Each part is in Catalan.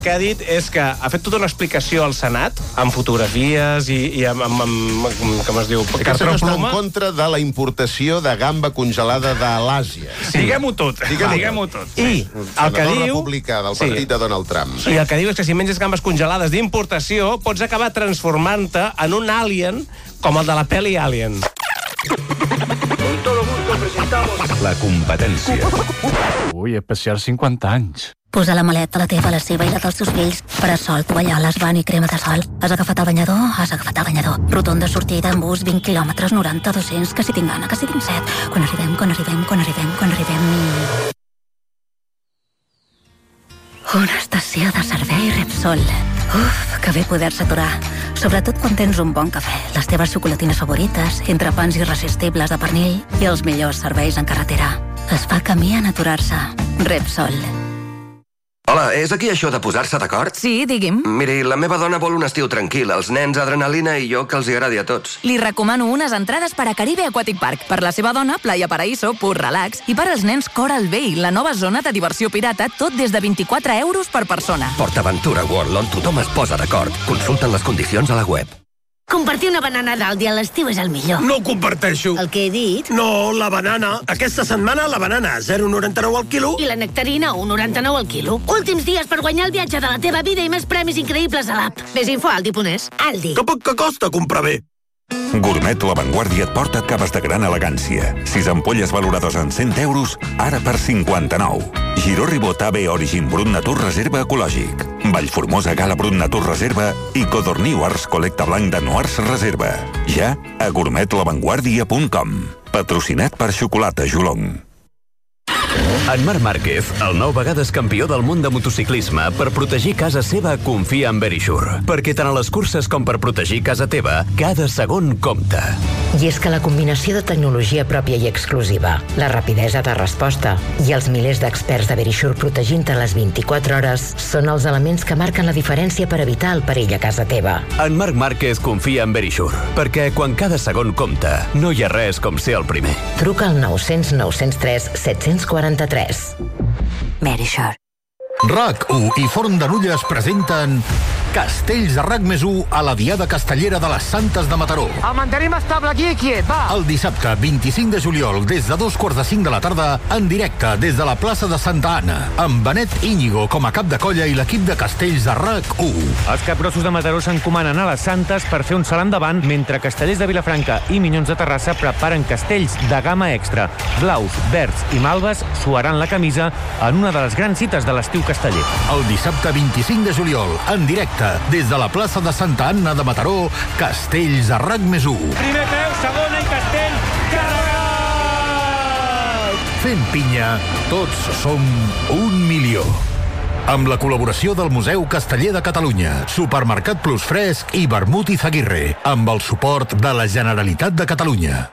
que ha dit és que ha fet tota una explicació al Senat, amb fotografies i amb com es diu, cartró ploma. Està en ploma. contra de la importació de gamba congelada de l'Àsia. Sí. Diguem-ho tot. Diguem-ho tot. I el que diu... republicà del partit de Donald Trump. I el que diu és que si menges gambes congelades d'importació pots acabar transformant-te en un alien com el de la pel·li Alien. Con todo gusto presentamos La competència. Ui, especial 50 anys. Posa la maleta, la teva, la seva i la dels teus fills. Parasol, tovalloles, van i crema de sol. Has agafat el banyador? Has agafat el banyador. Rotonda, sortida, en bus, 20 quilòmetres, 90, 200, que si tinc gana, que si tinc set. Quan arribem. Una estació de servei Repsol. Uf, que bé poder-se aturar. Sobretot quan tens un bon cafè, les teves xocolatines favorites, entrepans irresistibles de pernil i els millors serveis en carretera. Es fa camí en aturar-se. Repsol. Hola, és aquí això de posar-se d'acord? Sí, digui'm. Miri, la meva dona vol un estiu tranquil, els nens adrenalina i jo que els hi agradi a tots. Li recomano unes entrades per a Caribe Aquatic Park. Per la seva dona, Playa Paraíso, pur relax. I per als nens, Coral Bay, la nova zona de diversió pirata, tot des de 24 euros per persona. PortAventura World, on tothom es posa d'acord. Consulten les condicions a la web. Compartir una banana d'Aldi a l'estiu és el millor. No ho comparteixo. El que he dit? No, la banana. Aquesta setmana la banana, 0,99 al quilo. I la nectarina, 1,99 al quilo. Últims dies per guanyar el viatge de la teva vida i més premis increïbles a l'app. Més info a Aldi.es. Aldi. Que poc que costa comprar bé. Gourmet La Vanguardia et porta caves de gran elegància. 6 ampolles valorades en 100 euros, ara per 59. Giró Ribot AB Origin Brut Natur Reserva Ecològic. Vallformosa Gala Brut Natur Reserva i Codorniu Ars Col·lecta Blanc de Noars Reserva. Ja a gourmetlavanguardia.com. Patrocinat per Xocolata Jolong. En Marc Márquez, el 9 vegades campió del món de motociclisme, per protegir casa seva confia en Verisure. Perquè tant a les curses com per protegir casa teva, cada segon compta. I és que la combinació de tecnologia pròpia i exclusiva, la rapidesa de resposta i els milers d'experts de Verisure protegint-te les 24 hores són els elements que marquen la diferència per evitar el perill a casa teva. En Marc Márquez confia en Verisure, perquè quan cada segon compta, no hi ha res com ser el primer. Truca al 900 903 743. Verisure. RAC1 i Forn de Nulles presenten Castells de RAC+1 a la Diada Castellera de les Santes de Mataró. El mantenim estable aquí i quiet, va! El dissabte 25 de juliol, des de 2:45 de la tarda, en directe des de la plaça de Santa Anna, amb Benet Íñigo com a cap de colla i l'equip de Castells de RAC1. Els capgrossos de Mataró s'encomanen a les Santes per fer un salt endavant, mentre Castellers de Vilafranca i Minyons de Terrassa preparen castells de gamma extra. Blaus, verds i malves suaran la camisa en una de les grans cites de l'estiu casteller. El dissabte 25 de juliol, en directe des de la plaça de Santa Anna de Mataró, Castells de RAC+1. Primer peu, segona i castell, carregat! Fent pinya, tots som 1 milió. Amb la col·laboració del Museu Casteller de Catalunya, Supermercat Plus Fresc i Vermut i Zaguirre, amb el suport de la Generalitat de Catalunya.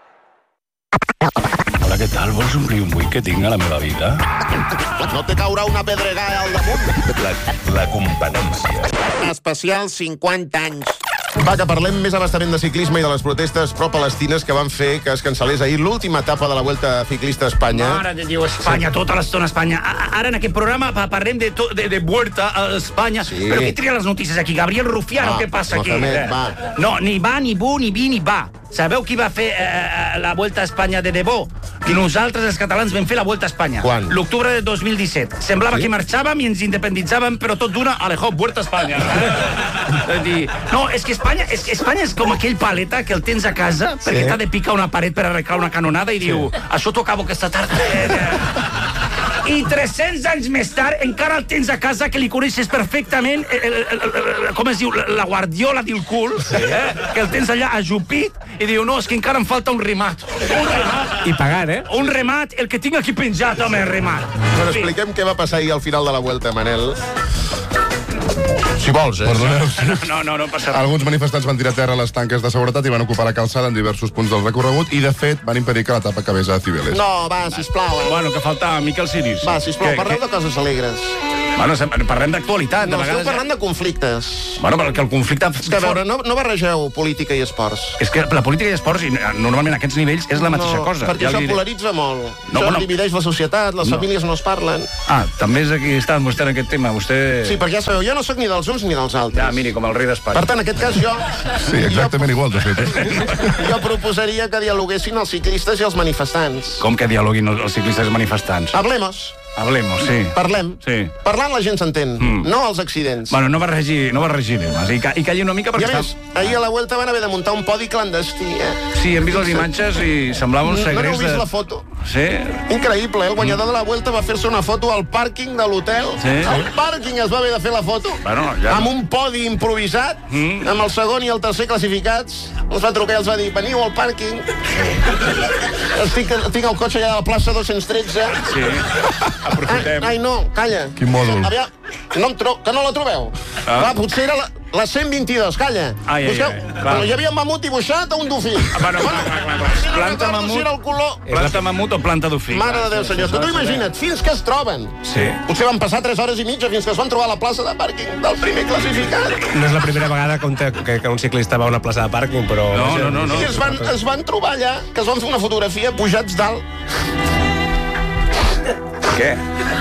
Hola, què tal? Vols omplir un buit que tinc a la meva vida? No te caurà una pedregada al damunt. La competència. Especial 50 anys. Va, que parlem més abastament de ciclisme i de les protestes pro-palestines que van fer que es cancel·lés ahir l'última etapa de la Vuelta Ciclista a Espanya. Mare de Déu, Espanya, tota l'estona Espanya. Ara en aquest programa parlem de Vuelta a Espanya. Sí. Però qui tria les notícies aquí? Gabriel Rufián, què passa aquí? No, ni va, ni bu, ni vi, ni va. Sabeu qui va fer la Vuelta a Espanya de debò? I nosaltres, els catalans, vam fer la Vuelta a Espanya. Quan? L'octubre de 2017. Semblava que marxàvem i ens independitzàvem, però tot d'una, alejò, Vuelta a Espanya. No, és que Espanya és com aquell paleta que el tens a casa perquè t'ha de picar una paret per arreglar una canonada i diu, això t'ho acabo aquesta tarda. I 300 anys més tard encara el tens a casa, que li coneixes perfectament, com es diu, la guardiola del cul, que el tens allà ajupit i diu, no, és que encara em falta un remat. I pagant, Un remat, el que tinc aquí penjat, home, remat. Però expliquem què va passar ahir al final de la Vuelta, Manel. Si vols, Perdoneu. No passa res. Alguns manifestants van tirar a terra les tanques de seguretat i van ocupar la calçada en diversos punts del recorregut i, de fet, van impedir que l'etapa acabés a Cibeles. No, va, sisplau. Bueno, que faltava Miquel Ciris. Va, sisplau, parleu de coses alegres. Bueno, parlem d'actualitat. No, esteu parlant de conflictes. Bueno, perquè el conflicte... És que, a veure, no barregeu política i esports. És que la política i esports, normalment a aquests nivells, és la mateixa cosa. Perquè això polaritza molt. Això divideix la societat, les famílies no es parlen. També és aquí està vostè en aquest tema. Sí, perquè ja sabeu, jo no sóc ni dels uns ni dels altres. Ja, miri, com el rei d'Espanya. Per tant, en aquest cas jo... Sí, exactament igual, de fet. Jo proposaria que dialoguessin els ciclistes i els manifestants. Com que dialoguin els ciclistes i manifestants? Hablemos, sí. Parlem. Sí. Parlant la gent s'entén, no els accidents. Bueno, no barregi temes. I calli una mica perquè... I a més, ahir a la Vuelta van haver de muntar un podi clandestí, Sí, hem vist les imatges i semblava un segrest... No heu vist la foto? Sí. Increïble, el guanyador de la Vuelta va fer-se una foto al pàrquing de l'hotel. Sí. Al pàrquing es va haver de fer la foto. Bueno, ja... Amb un podi improvisat, amb el segon i el tercer classificats. Els va trucar i els va dir, veniu al pàrquing. Tinc el cotxe allà a la plaça 213. Sí. Aprofitem. Ai, no, calla. Quin mòdul? Aviam, que no la trobeu. Va, potser era la 122, calla. Busqueu. Bueno, hi havia un mamut dibuixat o un dofí? Bueno, planta mamut o planta dofí? Mare de Déu, senyor, tu imagina't, fins que es troben. Sí. Potser van passar 3 hores i mitja fins que es van trobar a la plaça de pàrquing del primer classificat. No és la primera vegada que un ciclista va a una plaça de pàrquing, però... No. I es van trobar allà, que es van fer una fotografia pujats dalt. Què?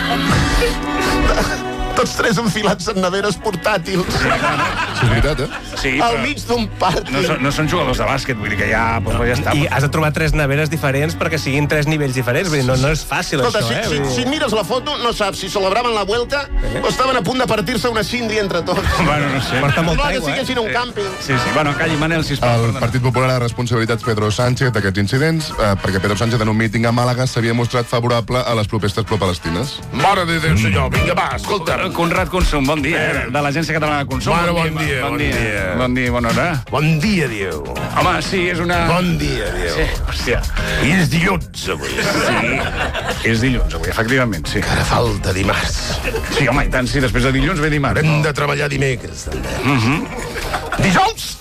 Tots 3 enfilats en neveres portàtils. Sí, és veritat, Sí, al mig d'un pàrquing. No són jugadors de bàsquet, vull dir que ja està. I has de trobar 3 neveres diferents perquè siguin 3 nivells diferents. Vull dir, no és fàcil, Escolta, això, si mires la foto, no saps si celebraven la Vuelta o estaven a punt de partir-se una síndria entre tots. Bueno, no sé. Porta molta Que aigua, siguessin un càmping. Sí. Bueno, calli, Manel, sisplau. El Partit Popular ha responsabilitat Pedro Sánchez d'aquests incidents perquè Pedro Sánchez en un míting a Màlaga s'havia mostrat favorable a les protestes pro-palestines. Mare de Déu, senyor, vinga, va, escolta. Conrad Consum, bon dia, de l'Agència Catalana de Consum. Bueno, bon dia. Bona hora. Bon dia, dieu. Home, sí, és una... Bon dia, dieu. Sí, hòstia. I és dilluns, avui. Sí, és dilluns, avui, efectivament, sí. Ara falta dimarts. Sí, home, i tant, sí, després de dilluns ve dimarts. Hem de treballar dimecres, també. Dijous?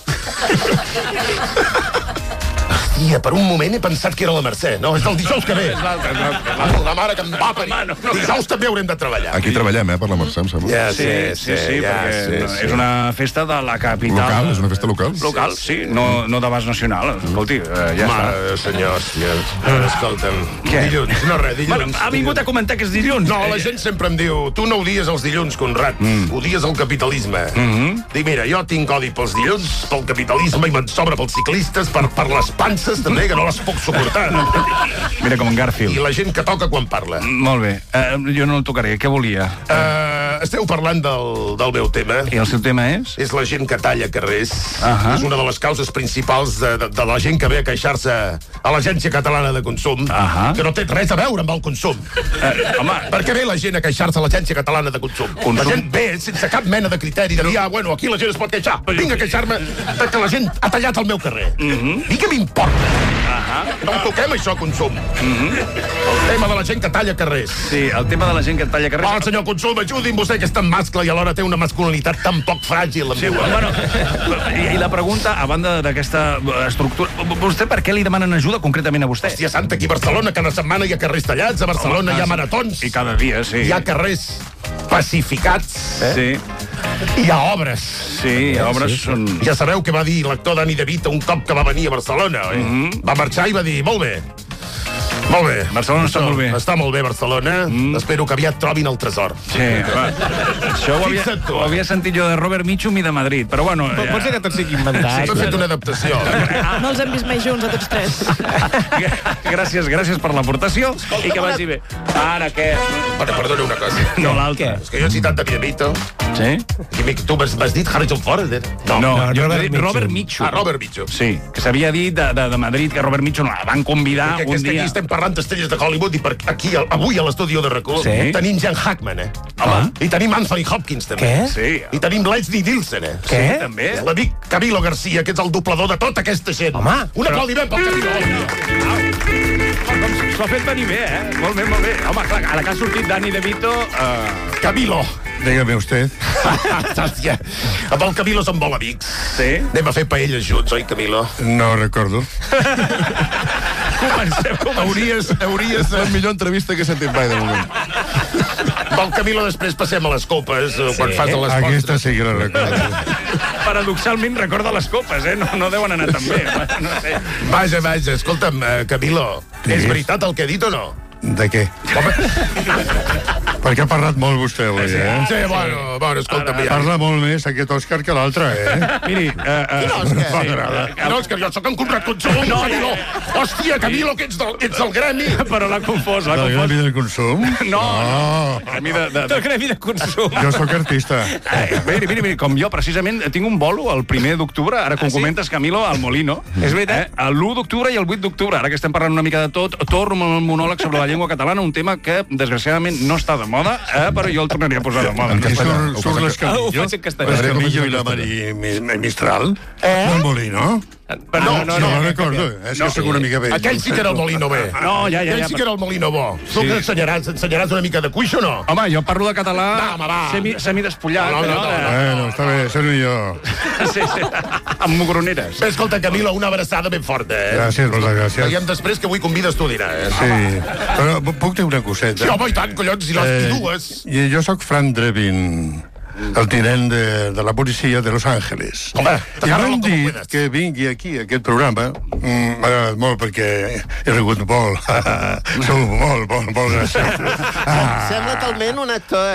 Hòstia, per un moment he pensat que era la Mercè. No, és el dijous que ve. La mare que em va parir. Dijous també haurem de treballar. Aquí treballem, per la Mercè, em sembla. Sí, perquè és una festa de la capital. Local, és una festa local. Local, sí, no d'abast nacional. Escolti, ja està. Mare, senyors. Escolta'm, dilluns, no res, dilluns. Bueno, ha vingut a comentar que és dilluns. No, la gent sempre em diu, tu no odies els dilluns, Conrad, odies el capitalisme. Dic, mira, jo tinc odi pels dilluns, pel capitalisme, i me'n sobra pels ciclistes, per les panses, també, que no les puc suportar. Mira com en Garfield. I la gent que toca quan parla. Molt bé, jo no el tocaré. Què volia? Esteu parlant del meu tema. I el seu tema és? És la gent que talla carrers. És una de les causes principals de la gent que ve a queixar-se a l'Agència Catalana de Consum, que no té res a veure amb el consum. Home, per què ve la gent a queixar-se a l'Agència Catalana de Consum? La gent ve sense cap mena de criteri de dir, bueno, aquí la gent es pot queixar. Vinc a queixar-me que la gent ha tallat el meu carrer. I què m'importa? No ho toquem, això, Consum. El tema de la gent que talla carrers. Sí, el tema de la gent que talla carrers. Oh, senyor Consum, ajudi'm vostè, que és tan mascle i alhora té una masculinitat tan poc fràgil. Bueno, i la pregunta, a banda d'aquesta estructura, vostè per què li demanen ajuda concretament a vostè? Hòstia santa, aquí a Barcelona cada setmana hi ha carrers tallats, a Barcelona hi ha maratons. I cada dia, sí. Hi ha carrers pacificats. Sí. I hi ha obres. Sí, obres són... Ja sabeu què va dir l'actor Danny DeVito un cop que va venir a Barcelona, oi? Va marxar i va dir, molt bé. Molt bé. Barcelona està molt bé. Està molt bé, Barcelona. Espero que aviat trobin el tresor. Sí, va. Això ho havia sentit jo de Robert Mitchum i de Madrid, però bueno... Pot ser que tot sigui inventat. T'he fet una adaptació. No els hem vist mai junts, a tots 3. Gràcies per l'aportació i que vagi bé. Ara què? Perdona una cosa. No, l'altre. És que jo he citat Danny DeVito. Sí? Tu m'has dit Harrison Ford? No, jo he dit Robert Mitchum. Robert Mitchum. Sí, que s'havia dit de Madrid que Robert Mitchum la van convidar un dia... Aquí estem parlant d'estrelles de Hollywood i aquí, avui a l'estudi de RAC1 tenim Jan Hackman, Home. I tenim Anthony Hopkins, també. Què? Sí. I tenim Leslie Nielsen, Què? Sí, també. L'amic Camilo Garcia, que és el doblador de tota aquesta gent. Home. Un aplaudiment pel Camilo. S'ho ha fet venir bé, Molt bé, molt bé. Home, clar, a la que ha sortit Danny DeVito... Camilo. Dígame usted. Hòstia, amb el Camilo som molt amics. Sí? Anem a fer paelles junts, oi, Camilo? No recordo. Comencem. Hauries la millor entrevista que he sentit mai de moment. Vol, Camilo, després passem a les copes, quan fas les postres. Aquesta sí que la recordo. Paradoxalment recorda les copes, no deuen anar tan bé. No sé. Vaja, escolta'm, Camilo, és veritat el que he dit o no? De què? Perquè ha parlat molt vostè avui, Sí, bueno, escolta'm... Parla molt més aquest Òscar que l'altre, Miri... Quin Òscar? Quin Òscar? Jo sóc en Conrad Consum, Camilo! Hòstia, Camilo, que ets del gremi! Però l'ha confós, Del gremi del consum? No, del gremi de consum. Jo sóc artista. Miri, com jo, precisament, tinc un bolo el 1 d'octubre, ara que ho comentes, Camilo, al Molino. És veritat? L'1 d'octubre i el 8 d'octubre, ara que estem parlant una mica de tot, torno amb el monòleg sobre la llengua catalana, un tema que, desgraciadament, no està de moda, però jo el tornaria a posar de moda. En castellà. Surt l'Escamillo i la Mari Mistral. El Molino. No la recordo. És que sóc una mica vell. Aquell sí que era el Molino bé. No, ja. Aquell sí que era el Molino bo. Tu que ensenyaràs una mica de cuix o no? Home, jo parlo de català semidespullat. Bueno, està bé, seré jo. Sí, amb mugroneres. Bé, escolta, Camilo, una abraçada ben forta, Gràcies, moltes gràcies. Veiem després que avui convides tu a dinar, Sí, però puc dir una coseta? Sí, home, i tant, collons, i les dues. Jo sóc Frank Drebin, el tinent de la policia de Los Angeles. Home, i m'han dit que vingui aquí, a aquest programa. M'ha agradat molt perquè he rigut molt. Sou molt graciós. Sembla talment un actor,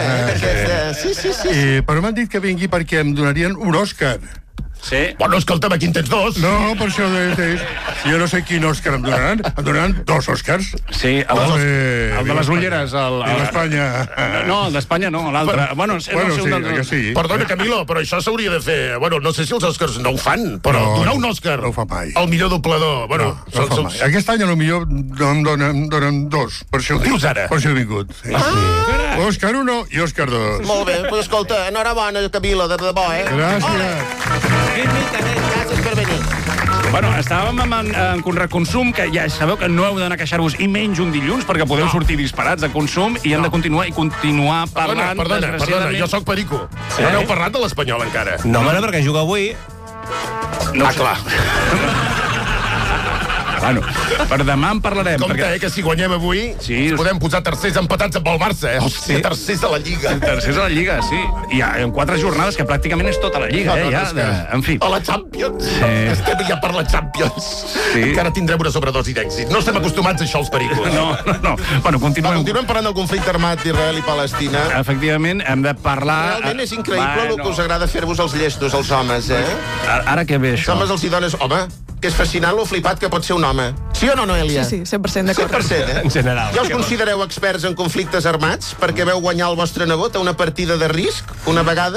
Sí. Però m'han dit que vingui perquè em donarien un Òscar. Sí. Bueno, escolta'm, aquí en tens dos. No, per això jo no sé quin Òscar em donaran. Em donaran 2 Òscars. Sí, el de les ulleres. El d'Espanya. No, el d'Espanya no, l'altre. Bueno, sí, que sí. Perdona, Camilo, però això s'hauria de fer... Bueno, no sé si els Òscars no ho fan, però donar un Òscar no ho fa mai. al millor doblador. No ho fa mai. Aquest any, potser, em donen 2. Per això dius ara? Per això he vingut. Òscar 1 i Òscar 2. Molt bé, doncs escolta, enhorabona, Camilo, de debò, Gràcies. Gràcies per venir. Bueno, estàvem en Conrad Consum, que ja sabeu que no heu d'anar a queixar-vos, i menys un dilluns, perquè podeu sortir disparats de consum, i hem de continuar parlant... Perdona, jo sóc Perico. No n'heu parlat de l'Espanyol, encara. No, perquè juga avui. Clar. Bueno, per demà en parlarem. Compte, que si guanyem avui podem posar tercers empatats amb el Barça, Hòstia, tercers de la Lliga. Tercers de la Lliga, sí. I en 4 jornades, que pràcticament és tota la Lliga, En fi. A la Champions. Estem ja per la Champions. Encara tindrem una sobredosi d'èxit. No estem acostumats a això, els pericos. No. Bueno, continuem parlant del conflicte armat d'Israel i Palestina. Efectivament, hem de parlar... Realment és increïble el que us agrada fer-vos els llestos, els homes, Ara què ve, això? Els homes els hi dones... Home, que és fascinant lo flipat que pot ser un home. Sí o no, Noelia? Sí, 100% d'acord. 100%, En general. Ja us considereu experts en conflictes armats perquè veu guanyar el vostre nebot a una partida de risc una vegada?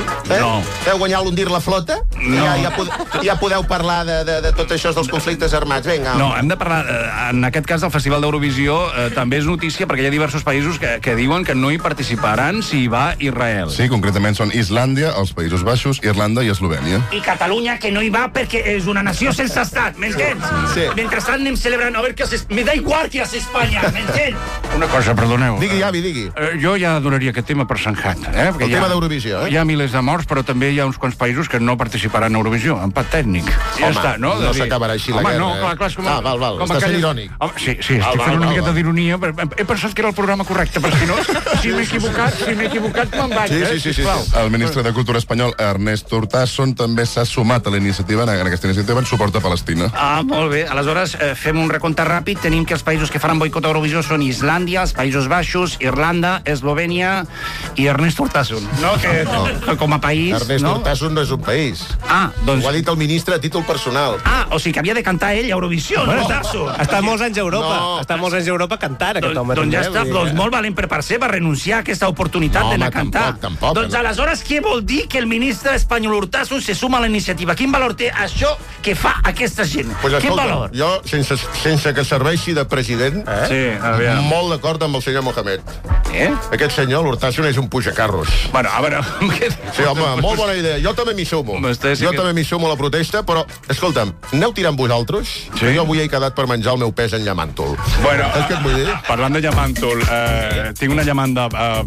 No. Veu guanyar l'Undir la flota? No. Ja podeu parlar de tot això dels conflictes armats. Vinga. No, hem de parlar... En aquest cas, del Festival d'Eurovisió també és notícia perquè hi ha diversos països que diuen que no hi participaran si hi va Israel. Sí, concretament són Islàndia, els Països Baixos, Irlanda i Eslovènia. I Catalunya, que no hi va perquè és una nació sense estat, m'entens? Sí. Mentrestant anem celebrant a veure què haces... Me da igual què hace Espanya, m'entens? Una cosa, perdoneu. Digui, avi, digui. Jo ja donaria aquest tema per sencat, El tema d'Eurovisió, Hi ha milers de morts, però també hi ha uns quants països que no participaran a Eurovisió. Empat tècnic. Ja està, no? No s'acabarà així la guerra. No, clar, val. Estàs sent irònic. Sí, estic fent una miqueta d'ironia. He pensat que era el programa correcte, però si no, si m'he equivocat, me'n vaig. Sí. El ministre de Cultura espanyol, Ernest Urtasun, també s'ha sumat a la iniciativa, en aquesta iniciativa, en suport a Palestina. Molt bé. Aleshores, fem un recompte ràpid. Tenim que els països que faran boicot a Eurovisió són Islàndia, els Països Baixos, Irlanda, Eslovènia i Ernest Urtasun. No, que com a país... Ernest Urtasun no és un país. Doncs... Ho ha dit el ministre a títol personal. O sigui que havia de cantar ell a Eurovisió, no Urtasun. Està molts anys a Europa. Està molts anys a Europa cantant, aquest home. Doncs ja està, molt valent per part seva renunciar a aquesta oportunitat d'anar a cantar. Tampoc. Doncs aleshores, què vol dir que el ministre espanyol Urtasun se suma a la iniciativa? Quin valor té això que fa aquesta gent? Quin valor? Jo, sense que serveixi de president, molt d'acord amb el senyor Mohamed. Aquest senyor, l'Urtasun, és un pujacarros. Bueno, a veure... Sí, home, molt bona idea. Jo també m'hi sumo. vostè... Jo també m'hi sumo a la protesta, però, escolta'm, aneu tirant vosaltres? Sí? Jo avui he quedat per menjar el meu pes en llamàntol. Bueno, és que et vull dir? Parlant de llamàntol, tinc una llamanda...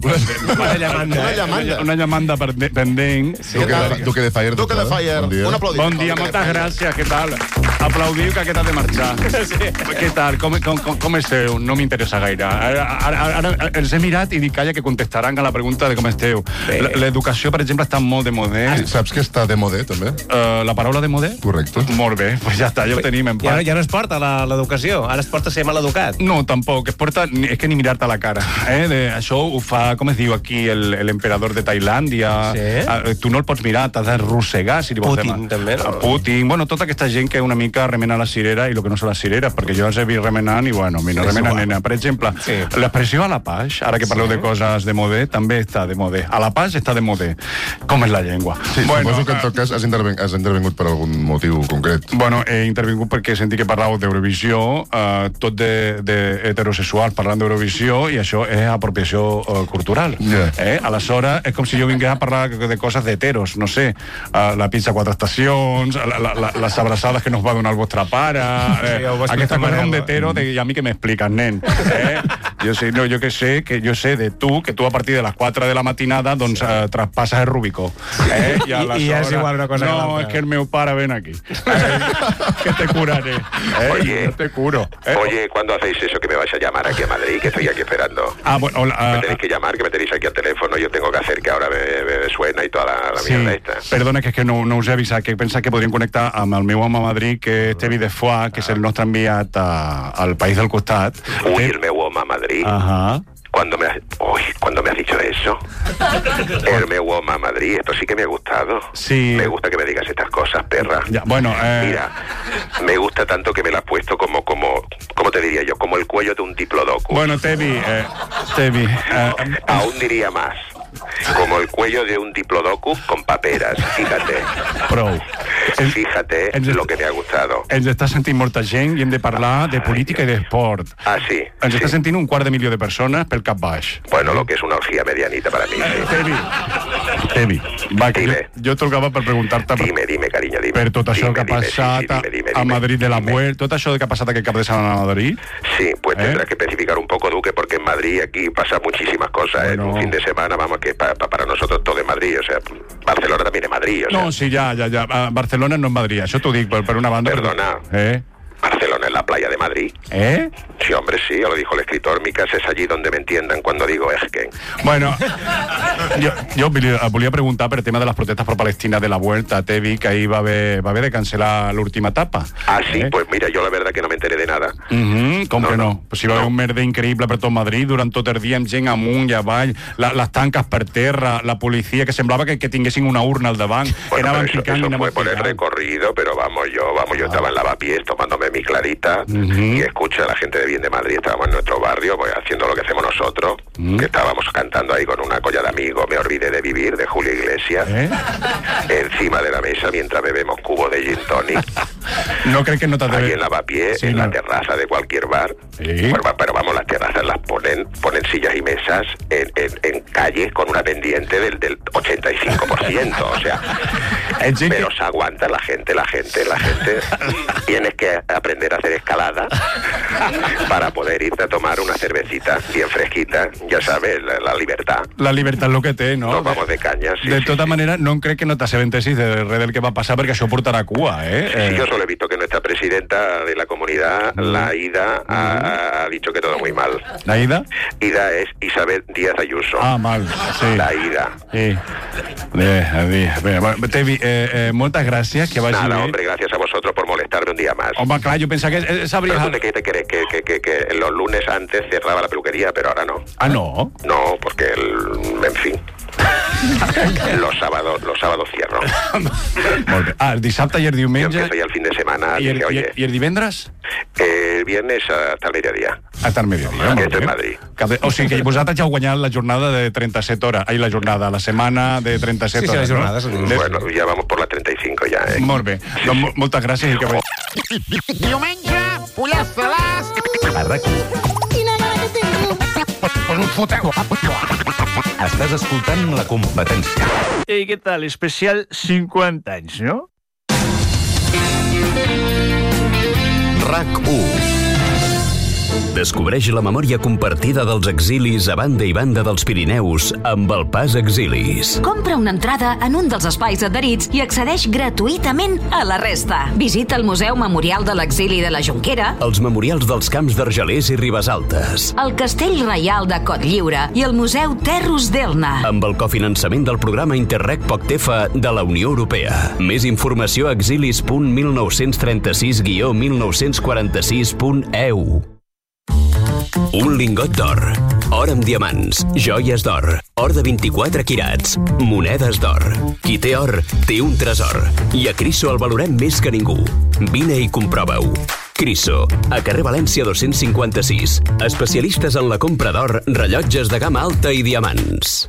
Una llamanda pendent. Duque de Fire. Duque de Fire. Un aplaudiment. Bon dia, moltes gràcies, què tal? Aplaudiu que aquest ha de marxar. Què tal? Com esteu? No m'interessa gaire. Ara els he mirat i dic, calla, que contestaran a la pregunta de com esteu. L'educació, per exemple, està molt de modé. Saps que està de modé, també? La paraula de modé? Correcte. Molt bé, pues ja està, ja ho tenim en part. Ja no es porta l'educació, ara es porta ser maleducat. No, tampoc, es porta... És que ni mirar-te a la cara. Això ho fa, com es diu aquí, l'emperador de Tailàndia. Tu no el pots mirar, t'has d'arrossegar, si li vols dir. Putin, també, no? Putin, bueno, tota aquesta gent que una mica remena la cirera i el que no són les cireres, perquè jo els he vist remenant i, bueno, mira, remena nena. Per exemple, l'expressió a la page, ara que parleu de coses de modé, també està de modé. A la page està de modé. Com és la llengua? Sí, suposo que en tot cas has intervingut per algun motiu concret. Bueno, he intervingut perquè sentí que parlàveu d'Eurovisió, tot d'heterosexual parlant d'Eurovisió, i això és apropiació cultural. Aleshores, és com si jo vingués a parlar de coses d'heteros, no sé, la pizza 4 estacions, les abraçades que nos va donar el vostre pare, aquesta cosa com d'hetero, i a mi que m'expliques, nen. Jo sé de tu, que tu a partir de les 4 de la matinada, doncs, traspasses el Rubicó. I ja és igual una cosa que l'altra. No, és que el meu pare ven aquí. Que te curaré. Oye, te curo. Oye, ¿cuándo hacéis eso que me vais a llamar aquí a Madrid? Que estoy aquí esperando. Bueno, me tenéis que llamar, que me tenéis aquí al teléfono. Yo tengo que hacer que ahora me suena y toda la mierda esta. Perdona, que és que no us he avisat, que pensa que podríem connectar amb el meu home a Madrid, que és Tevi de Foix, que és el nostre enviat al país del costat. Uy, el meu home a Madrid. ¿Cuándo me has dicho eso? El meu home a Madrid, esto sí que me ha gustado. Sí. Me gusta que me digas estas cosas, perra. Bueno, mira, me gusta tanto que me la has puesto como te diría yo, como el cuello de un diplodocus. Bueno, Tevi. Aún diría más. Como el cuello de un diplodocus con paperas, fíjate. Prou. Fíjate lo que me ha gustado. Ens està sentint molta gent i hem de parlar de política i d'esport. Ah, sí? Ens està sentint 250.000 de persones pel cap baix. Bueno, lo que es una orgía medianita para mí. Tevi, va, que jo trucava per preguntar-te... Dime, cariño, dime. Per tot això que ha passat a Madrid de la Vuelta, tot això que ha passat aquest cap de setmana a Madrid. Sí, pues tendrás que especificar un poco, Duque, porque en Madrid aquí pasa muchísimas cosas. En un fin de semana, vamos, que para nosotros todo es Madrid, o sea, Barcelona también es Madrid, o sea. No, sí, ja. Barcelona no és Madrid, això t'ho dic per una banda. Perdona. Barcelona es la playa de Madrid. Sí, hombre, sí, ya lo dijo el escritor. Mi casa es allí donde me entiendan cuando digo Esquen. Bueno, jo volia preguntar per tema de les protestes pro Palestina de la Vuelta, Tevi, que ahir va haver de cancel·lar l'última etapa. Ah, sí? Pues mira, yo la verdad que no me enteré de nada. Com que no? Pues hi va haver un merder increïble per tot Madrid durant tot el dia, amb gent amunt i avall, les tanques per terra, la policia, que semblava que tinguessin una urna al davant. Bueno, pero eso fue por el recorrido, pero vamos, yo estaba en lavapiés tomándome mi clarita y escucho a la gente de bien de Madrid, estábamos en nuestro barrio pues, haciendo lo que hacemos nosotros, que estábamos cantando ahí con una colla de amigos, Me olvidé de vivir, de Julio Iglesias, encima de la mesa mientras bebemos cubos de gin tonic. No crec que no te ahí en lavapiés, en la terraza de cualquier bar. Pero vamos, las terrazas las ponen sillas y mesas en calles con una pendiente del 85%, o sea, pero se aguanta la gente. Tienes que aprender a hacer escalada para poder irte a tomar una cervecita bien fresquita, ya sabes, la libertad. La libertad és el que té, no? Nos vamos de caña, sí. De tota manera, no crec que no t'assabentesis de res del que va passar, perquè això portarà cua, Sí, yo solo he visto que nuestra presidenta de la comunidad, la Ida, ha dicho que todo muy mal. ¿La Ida? Ida es Isabel Díaz Ayuso. Ah, mal, sí. La Ida. Sí. Tevi, moltes gràcies, que vagi Nada, bé. hombre, gracias a vosotros por molestarme un día más. Home, clar, jo pensava que sabries... ¿Pero tú qué te crees? Que los lunes antes cerraba la peluquería, pero ahora no. Ah, no? No, porque en fin... Los sábados cierro. Molt bé. El dissabte i el diumenge... Yo empiezo ya el fin de semana. ¿Y el divendres? El viernes hasta el mediodía. Hasta el mediodía. Esto es Madrid. O sigui que vosaltres ja heu guanyat la jornada de 37 hores. Ai, la jornada, la setmana de 37 hores. Sí, la jornada. No? Bueno, ja vamos por la 35 ja, Molt bé. Doncs moltes gràcies i que vagi. Diumenge, pollassalàs. A RAC1. Quina gana que tinc. Estàs escoltant La Competència. Ei, què tal? Especial 50 anys, no? RAC1. Descobreix la memòria compartida dels exilis a banda i banda dels Pirineus amb el Pas Exilis. Compra una entrada en un dels espais adherits i accedeix gratuïtament a la resta. Visita el Museu Memorial de l'Exili de la Jonquera, Els memorials dels camps d'Argelers i Ribesaltes, el Castell Reial de Cotlliure i el Museu Terros d'Elna. amb el cofinançament del programa Interreg POCTEFA de la Unió Europea. Més informació a exilis.1936-1946.eu. Un lingot d'or, or amb diamants, joies d'or, or de 24 quirats, monedes d'or. Qui té or, té un tresor. I a Criso el valorem més que ningú. Vine i comprova-ho. Criso, a carrer València 256. Especialistes en la compra d'or, rellotges de gamma alta i diamants.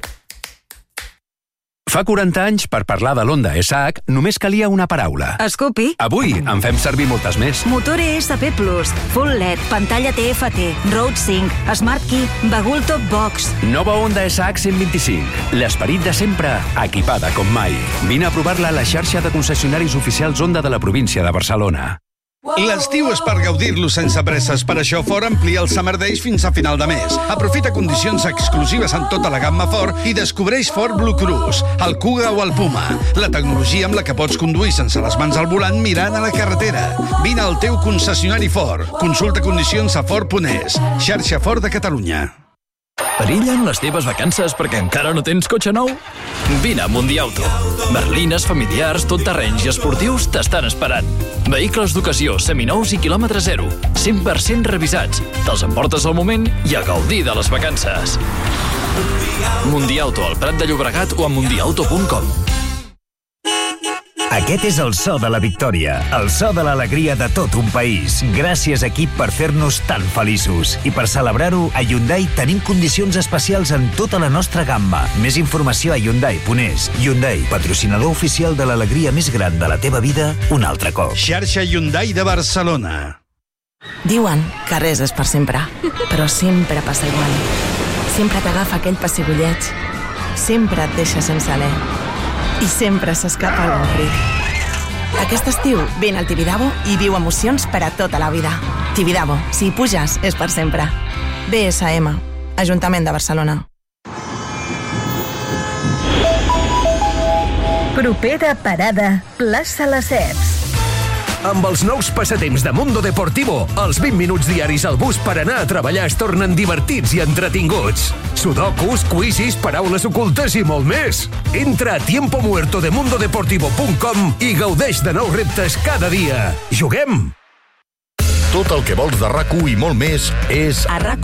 Fa 40 anys, per parlar de l'Honda SH, només calia una paraula. Scoopy. Avui en fem servir moltes més. Motor ESP+, Full LED, pantalla TFT, Road Sync, Smart Key, Bagul Top Box. Nova Honda SH 125. L'esperit de sempre, equipada com mai. Vine a provar-la a la xarxa de concessionaris oficials Honda de la província de Barcelona. L'estiu és per gaudir-lo sense presses. Per això Ford amplia el Summer Days fins a final de mes. Aprofita condicions exclusives en tota la gamma Ford i descobreix Ford Blue Cruise, el Kuga o el Puma. La tecnologia amb la que pots conduir sense les mans al volant mirant a la carretera. Vine al teu concessionari Ford. Consulta condicions a Ford.es. Xarxa Ford de Catalunya. Perillen les teves vacances perquè encara no tens cotxe nou? Vine a Mundiauto. Berlines, familiars, tot terrenys i esportius t'estan esperant. Vehicles d'ocasió, seminous i quilòmetre zero. 100% revisats. Te'ls emportes al moment i a gaudir de les vacances. Mundiauto al Prat de Llobregat o a mundiauto.com. Aquest és el so de la victòria, el so de l'alegria de tot un país. Gràcies, equip, per fer-nos tan feliços. I per celebrar-ho, a Hyundai tenim condicions especials en tota la nostra gamma. Més informació a Hyundai.es. Hyundai, patrocinador oficial de l'alegria més gran de la teva vida, un altre cop. Xarxa Hyundai de Barcelona. Diuen que res és per sempre, però sempre passa igual. Sempre t'agafa aquell pessigolleig, sempre et deixa sense alè i sempre s'escapa algun crit. Aquest estiu, vine al Tibidabo i viu emocions per a tota la vida. Tibidabo, si hi puges, és per sempre. BSM, Ajuntament de Barcelona. Propera parada, plaça Lesseps. Amb els nous passatemps de Mundo Deportivo, els 20 minuts diaris al bus per anar a treballar es tornen divertits i entretinguts. Sudokus, quizzes, paraules ocultes i molt més. Entra a tiempomuertodemundodeportivo.com i gaudeix de nous reptes cada dia. Juguem! Tot el que vols de RAC1 i molt més és a RAC1.